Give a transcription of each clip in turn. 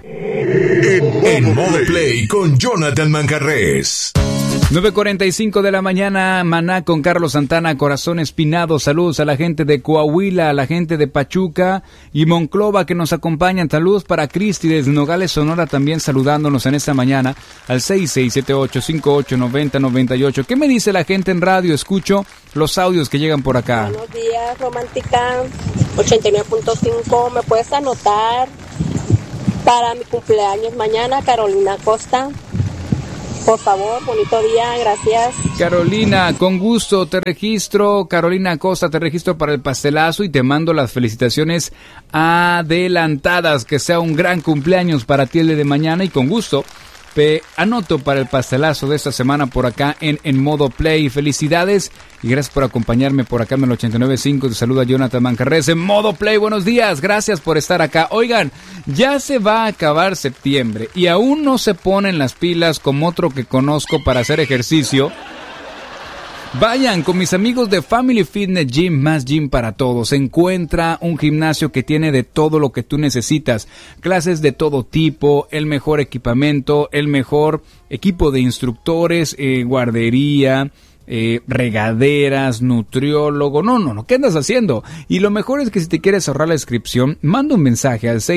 En modo play con Jonathan Manjarrés. 9:45 de la mañana, Maná con Carlos Santana, Corazón Espinado. Saludos a la gente de Coahuila, a la gente de Pachuca y Monclova que nos acompañan. Saludos para Cristi desde Nogales, Sonora, también saludándonos en esta mañana al 6678-5890-98. ¿Qué me dice la gente en radio? Escucho los audios que llegan por acá. Buenos días, Romántica 89.5. ¿Me puedes anotar para mi cumpleaños mañana, Carolina Costa? Por favor, bonito día, gracias. Carolina, con gusto te registro. Carolina Acosta, te registro para el pastelazo y te mando las felicitaciones adelantadas. Que sea un gran cumpleaños para ti el de mañana y con gusto te anoto para el pastelazo de esta semana por acá en modo play. Felicidades y gracias por acompañarme por acá en el 89.5. Te saluda Jonathan Manjarrés en modo play. Buenos días, gracias por estar acá. Oigan, ya se va a acabar septiembre y aún no se ponen las pilas como otro que conozco para hacer ejercicio. Vayan con mis amigos de Family Fitness Gym, más gym para todos. Encuentra un gimnasio que tiene de todo lo que tú necesitas. Clases de todo tipo, el mejor equipamiento, el mejor equipo de instructores, guardería, regaderas, nutriólogo. No, ¿qué andas haciendo? Y lo mejor es que si te quieres ahorrar la inscripción, manda un mensaje al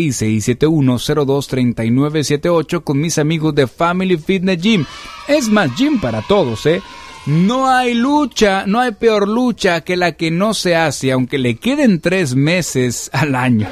6671-023978 con mis amigos de Family Fitness Gym. Es más gym para todos, No hay lucha, no hay peor lucha que la que no se hace, aunque le queden 3 meses al año.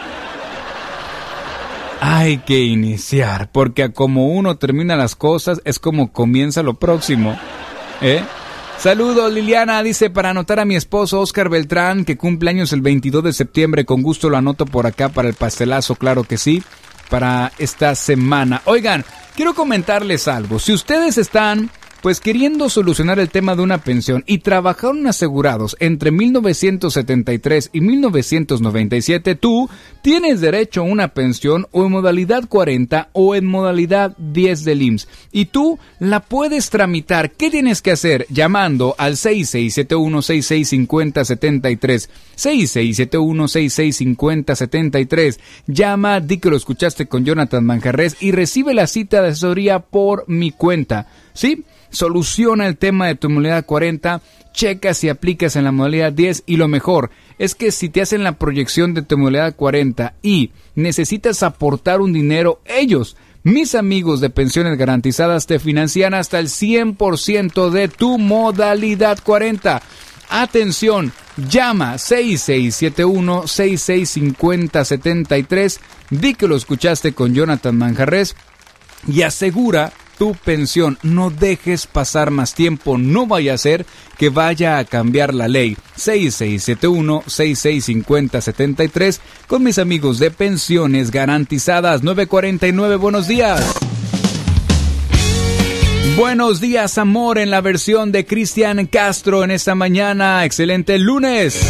Hay que iniciar, porque como uno termina las cosas, es como comienza lo próximo, Saludos, Liliana, dice, para anotar a mi esposo Oscar Beltrán, que cumple años el 22 de septiembre, con gusto lo anoto por acá para el pastelazo, claro que sí, para esta semana. Oigan, quiero comentarles algo, si ustedes están queriendo solucionar el tema de una pensión y trabajaron asegurados entre 1973 y 1997, tú tienes derecho a una pensión o en modalidad 40 o en modalidad 10 del IMSS. Y tú la puedes tramitar. ¿Qué tienes que hacer? Llamando al 6671-6650-73. 6671-6650-73. Llama, di que lo escuchaste con Jonathan Manjarrés y recibe la cita de asesoría por mi cuenta. ¿Sí? Soluciona el tema de tu modalidad 40, checa si aplicas en la modalidad 10 y lo mejor es que si te hacen la proyección de tu modalidad 40 y necesitas aportar un dinero, ellos, mis amigos de Pensiones Garantizadas, te financian hasta el 100% de tu modalidad 40. Atención, llama 6671-6650-73, di que lo escuchaste con Jonathan Manjarrés y asegura tu pensión. No dejes pasar más tiempo, no vaya a ser que vaya a cambiar la ley. 6671-6650-73 con mis amigos de Pensiones Garantizadas. 9:49, buenos días. Buenos días, amor, en la versión de Cristian Castro en esta mañana. Excelente lunes.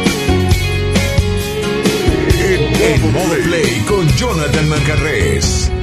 En modo play con Jonathan Manjarrés.